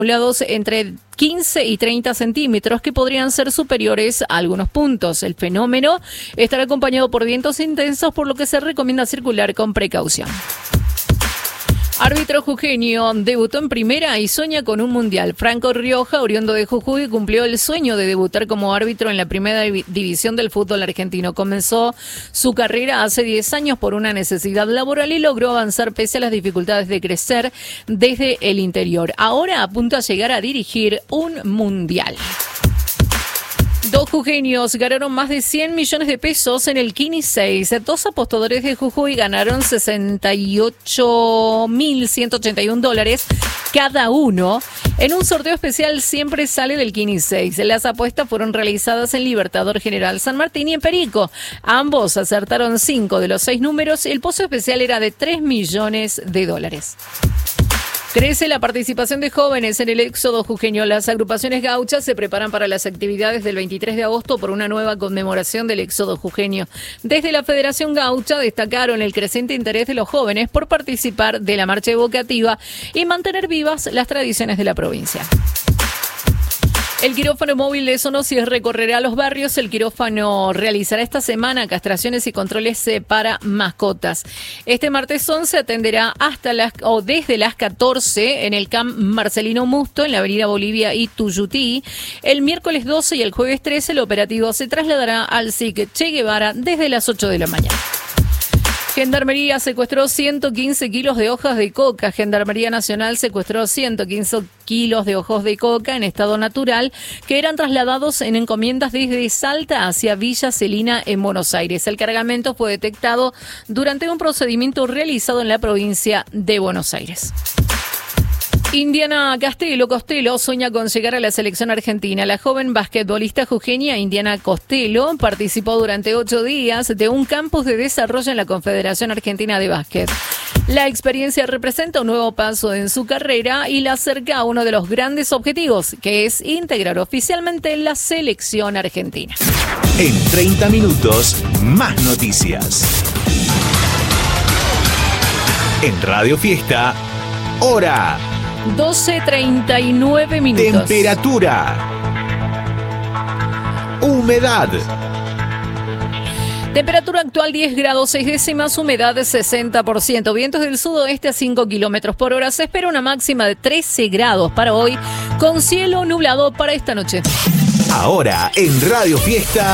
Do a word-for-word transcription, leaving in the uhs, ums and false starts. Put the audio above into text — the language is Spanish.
acumulados entre quince y treinta centímetros que podrían ser superiores a algunos puntos. El fenómeno estará acompañado por vientos intensos, por lo que se recomienda circular con precaución. Árbitro jujeño debutó en primera y sueña con un mundial. Franco Rioja, oriundo de Jujuy, cumplió el sueño de debutar como árbitro en la primera div- división del fútbol argentino. Comenzó su carrera hace diez años por una necesidad laboral y logró avanzar pese a las dificultades de crecer desde el interior. Ahora apunta a llegar a dirigir un mundial. Dos jujeños ganaron más de cien millones de pesos en el Kini seis. Dos apostadores de Jujuy ganaron sesenta y ocho mil ciento ochenta y un dólares cada uno. En un sorteo especial siempre sale del Kini seis. Las apuestas fueron realizadas en Libertador General San Martín y en Perico. Ambos acertaron cinco de los seis números. El pozo especial era de tres millones de dólares. Crece la participación de jóvenes en el éxodo jujeño. Las agrupaciones gauchas se preparan para las actividades del veintitrés de agosto por una nueva conmemoración del éxodo jujeño. Desde la Federación Gaucha destacaron el creciente interés de los jóvenes por participar de la marcha evocativa y mantener vivas las tradiciones de la provincia. El quirófano móvil de Sonosis recorrerá los barrios. El quirófano realizará esta semana castraciones y controles para mascotas. Este martes once atenderá hasta las o desde las catorce en el C A M Marcelino Musto, en la avenida Bolivia y Tuyutí. El miércoles doce y el jueves trece el operativo se trasladará al S I C Che Guevara desde las ocho de la mañana. Gendarmería secuestró ciento quince kilos de hojas de coca. Gendarmería Nacional secuestró ciento quince kilos de hojas de coca en estado natural que eran trasladados en encomiendas desde Salta hacia Villa Celina en Buenos Aires. El cargamento fue detectado durante un procedimiento realizado en la provincia de Buenos Aires. Indiana Castelo Costello sueña con llegar a la selección argentina. La joven basquetbolista jujeña Indiana Costello participó durante ocho días de un campus de desarrollo en la Confederación Argentina de Básquet. La experiencia representa un nuevo paso en su carrera y la acerca a uno de los grandes objetivos, que es integrar oficialmente la selección argentina. En treinta minutos, más noticias. En Radio Fiesta, hora. doce treinta y nueve minutos. Temperatura. Humedad. Temperatura actual diez grados seis décimas, humedad sesenta por ciento. Vientos del sudoeste a cinco kilómetros por hora. Se espera una máxima de trece grados para hoy, con cielo nublado para esta noche. Ahora en Radio Fiesta.